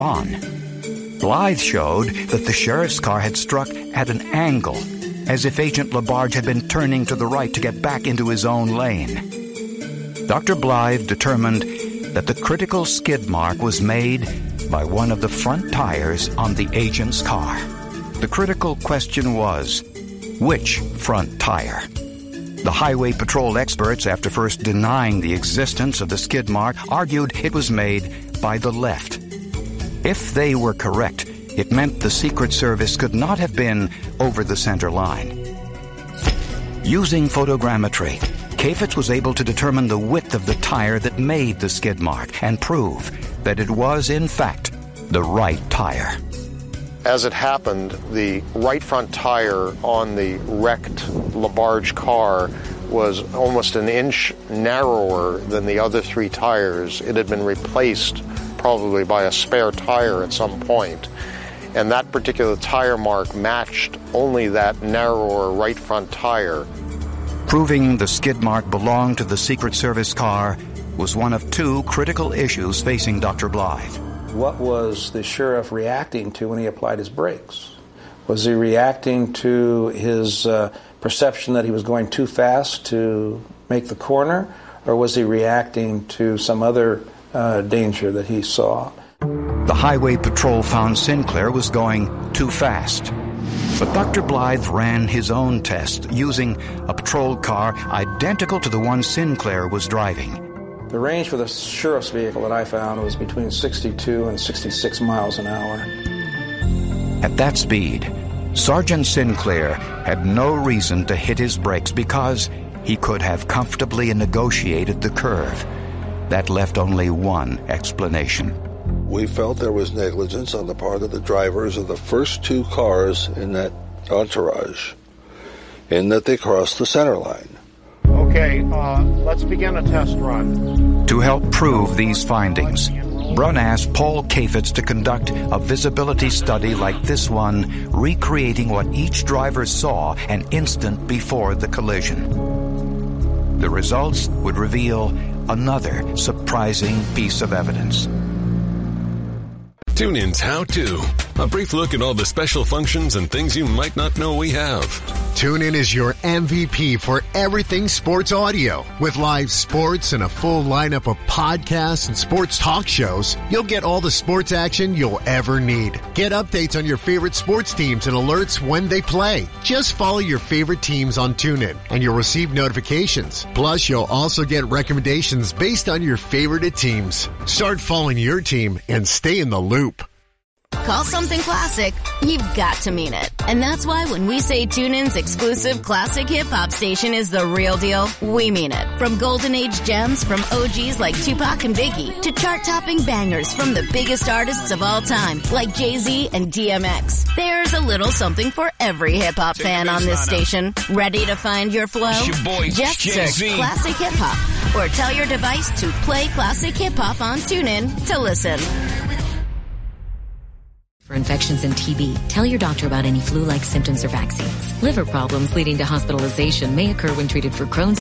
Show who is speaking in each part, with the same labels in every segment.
Speaker 1: on. Blythe showed that the sheriff's car had struck at an angle, as if Agent LaBarge had been turning to the right to get back into his own lane. Dr. Blythe determined that the critical skid mark was made by one of the front tires on the agent's car. The critical question was, which front tire? The Highway Patrol experts, after first denying the existence of the skid mark, argued it was made by the left. If they were correct, it meant the Secret Service could not have been over the center line. Using photogrammetry, Chaffetz was able to determine the width of the tire that made the skid mark and prove that it was, in fact, the right tire.
Speaker 2: As it happened, the right front tire on the wrecked LaBarge car was almost an inch narrower than the other three tires. It had been replaced probably by a spare tire at some point, and that particular tire mark matched only that narrower right front tire.
Speaker 1: Proving the skid mark belonged to the Secret Service car was one of two critical issues facing Dr. Blythe.
Speaker 3: What was the sheriff reacting to when he applied his brakes? Was he reacting to his perception that he was going too fast to make the corner, or was he reacting to some other danger that he saw?
Speaker 1: The Highway Patrol found Sinclair was going too fast. But Dr. Blythe ran his own test using a patrol car identical to the one Sinclair was driving.
Speaker 3: The range for the sheriff's vehicle that I found was between 62 and 66 miles an hour.
Speaker 1: At that speed, Sergeant Sinclair had no reason to hit his brakes because he could have comfortably negotiated the curve. That left only one explanation.
Speaker 4: We felt there was negligence on the part of the drivers of the first two cars in that entourage, in that they crossed the center line.
Speaker 2: Okay, let's begin a test run.
Speaker 1: To help prove these findings, Brun asked Paul Chaffetz to conduct a visibility study like this one, recreating what each driver saw an instant before the collision. The results would reveal another surprising piece of evidence.
Speaker 5: TuneIn's How To. A brief look at all the special functions and things you might not know we have.
Speaker 6: TuneIn is your MVP for everything sports audio. With live sports and a full lineup of podcasts and sports talk shows, you'll get all the sports action you'll ever need. Get updates on your favorite sports teams and alerts when they play. Just follow your favorite teams on TuneIn and you'll receive notifications. Plus, you'll also get recommendations based on your favorite teams. Start following your team and stay in the loop.
Speaker 7: Call something classic, you've got to mean it. And that's why when we say TuneIn's exclusive classic hip-hop station is the real deal, we mean it. From golden age gems from OGs like Tupac and Biggie to chart-topping bangers from the biggest artists of all time like Jay-Z and DMX. There's a little something for every hip-hop fan on this station. Ready to find your flow? Just search Classic Hip-Hop or tell your device to play Classic Hip-Hop on TuneIn to listen.
Speaker 8: For infections and TB, tell your doctor about any flu-like symptoms or vaccines. Liver problems leading to hospitalization may occur when treated for Crohn's.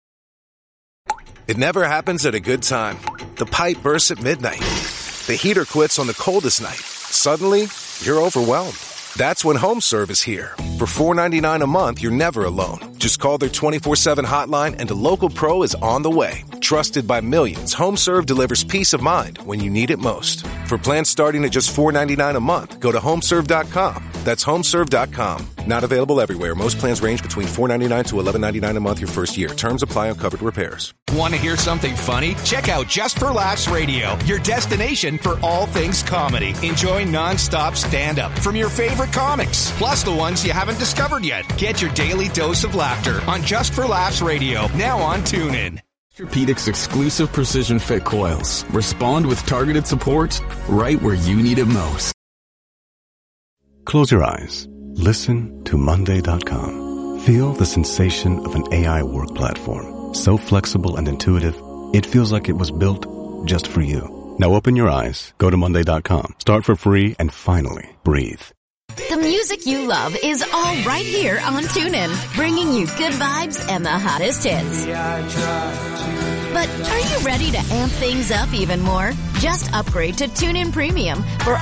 Speaker 9: It never happens at a good time. The pipe bursts at midnight. The heater quits on the coldest night. Suddenly, you're overwhelmed. That's when HomeServe is here. For $4.99 a month, you're never alone. Just call their 24/7 hotline and a local pro is on the way. Trusted by millions, HomeServe delivers peace of mind when you need it most. For plans starting at just $4.99 a month, go to HomeServe.com. That's HomeServe.com. Not available everywhere. Most plans range between $4.99 to $11.99 a month your first year. Terms apply on covered repairs.
Speaker 10: Want to hear something funny? Check out Just for Laughs Radio, your destination for all things comedy. Enjoy non-stop stand-up from your favorite comics, plus the ones you haven't discovered yet. Get your daily dose of laughter on Just for Laughs Radio, now on TuneIn.
Speaker 11: Orthopedics exclusive precision fit coils. Respond with targeted support right where you need it most.
Speaker 12: Close your eyes. Listen to Monday.com. Feel the sensation of an AI work platform. So flexible and intuitive, it feels like it was built just for you. Now open your eyes, go to Monday.com, start for free, and finally breathe.
Speaker 7: The music you love is all right here on TuneIn, bringing you good vibes and the hottest hits. But are you ready to amp things up even more? Just upgrade to TuneIn Premium for